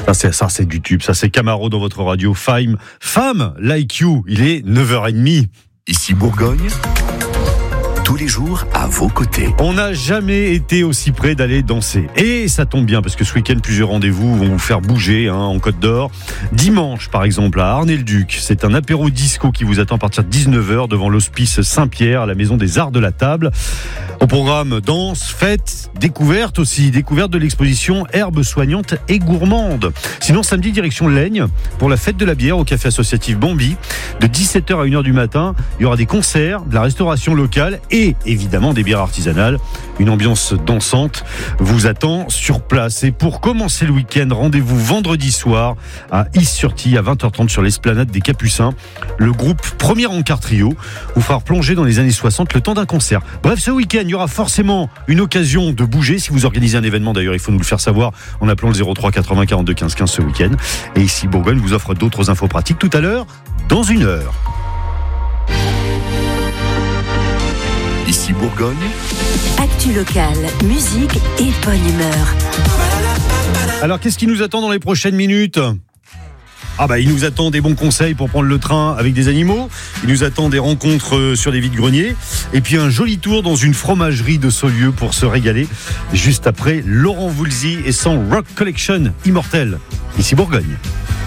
C'est du tube, ça c'est Camaro dans votre radio. Femme like you, il est 9h30. Ici Bourgogne, tous les jours à vos côtés. On n'a jamais été aussi près d'aller danser. Et ça tombe bien parce que ce week-end, plusieurs rendez-vous vont vous faire bouger en Côte d'Or. Dimanche, par exemple, à Arnay-le-Duc, c'est un apéro disco qui vous attend à partir de 19h devant l'hospice Saint-Pierre, à la Maison des Arts de la Table. Au programme, danse, fête, découverte de l'exposition Herbes soignantes et gourmandes. Sinon, samedi, direction Laigne, pour la fête de la bière au café associatif Bambi. De 17h à 1h du matin, il y aura des concerts, de la restauration locale et évidemment des bières artisanales. Une ambiance dansante vous attend sur place. Et pour commencer le week-end, rendez-vous vendredi soir à Is-sur-Tille à 20h30 sur l'esplanade des Capucins. Le groupe Premier Encart Trio vous fera plonger dans les années 60 le temps d'un concert. Bref, ce week-end, il y aura forcément une occasion de bouger. Si vous organisez un événement, d'ailleurs, il faut nous le faire savoir en appelant le 03 80 42 15 15 ce week-end. Et ici, Bourgogne vous offre d'autres infos pratiques tout à l'heure, dans 1 heure. Ici Bourgogne, actu locale, musique et bonne humeur. Alors, qu'est-ce qui nous attend dans les prochaines minutes ? Il nous attend des bons conseils pour prendre le train avec des animaux. Il nous attend des rencontres sur des vides-greniers. Et puis un joli tour dans une fromagerie de Saulieu pour se régaler. Juste après Laurent Voulzy et son Rock Collection immortel. Ici Bourgogne.